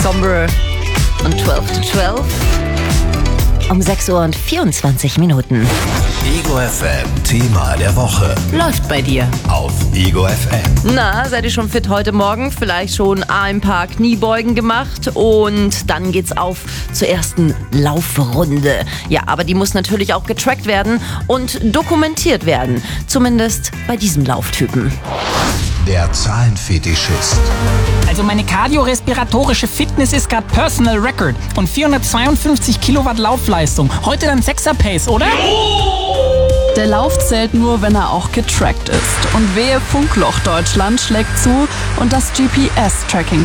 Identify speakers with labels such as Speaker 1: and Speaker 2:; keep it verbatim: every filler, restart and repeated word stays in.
Speaker 1: Comber und zwölf to zwölf. Um sechs Uhr und vierundzwanzig Minuten.
Speaker 2: Ego F M, Thema der Woche.
Speaker 1: Läuft bei dir.
Speaker 2: Auf Ego F M.
Speaker 1: Na, seid ihr schon fit heute Morgen? Vielleicht schon ein paar Kniebeugen gemacht und dann geht's auf zur ersten Laufrunde. Ja, aber die muss natürlich auch getrackt werden und dokumentiert werden. Zumindest bei diesem Lauftypen.
Speaker 2: Der Zahlenfetischist.
Speaker 3: Also meine kardiorespiratorische Fitness ist gerade Personal Record und vierhundertzweiundfünfzig Kilowatt Laufleistung. Heute dann Sechser Pace, oder?
Speaker 4: Der Lauf zählt nur, wenn er auch getrackt ist. Und wehe, Funkloch Deutschland schlägt zu und das G P S-Tracking